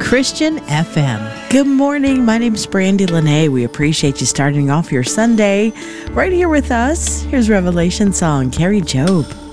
Christian FM. Good morning. My name's Brandy Lene. We appreciate you starting off your Sunday right here with us. Here's Revelation song, Carrie Job.